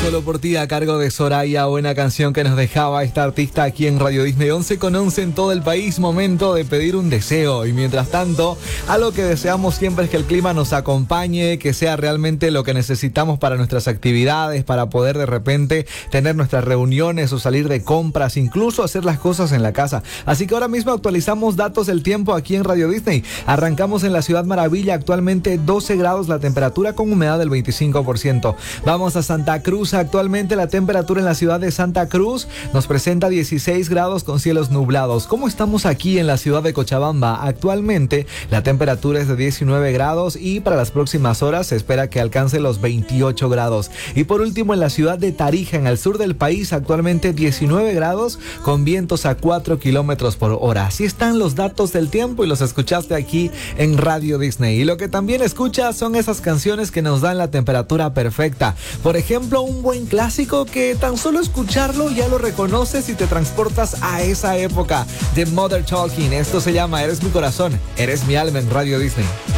Solo por ti, a cargo de Soraya, buena canción que nos dejaba esta artista aquí en Radio Disney 11:11 en todo el país. Momento de pedir un deseo, y mientras tanto, algo que deseamos siempre es que el clima nos acompañe, que sea realmente lo que necesitamos para nuestras actividades, para poder de repente tener nuestras reuniones o salir de compras, incluso hacer las cosas en la casa. Así que ahora mismo actualizamos datos del tiempo aquí en Radio Disney. Arrancamos en la Ciudad Maravilla, actualmente 12 grados la temperatura con humedad del 25%. Vamos a Santa Cruz. Actualmente la temperatura en la ciudad de Santa Cruz nos presenta 16 grados con cielos nublados. ¿Cómo estamos aquí en la ciudad de Cochabamba? Actualmente la temperatura es de 19 grados y para las próximas horas se espera que alcance los 28 grados. Y por último, en la ciudad de Tarija, en el sur del país, actualmente 19 grados con vientos a 4 kilómetros por hora. Así están los datos del tiempo y los escuchaste aquí en Radio Disney. Y lo que también escuchas son esas canciones que nos dan la temperatura perfecta. Por ejemplo, un buen clásico que tan solo escucharlo ya lo reconoces y te transportas a esa época. The Mother Talking. Esto se llama Eres mi corazón, eres mi alma en Radio Disney.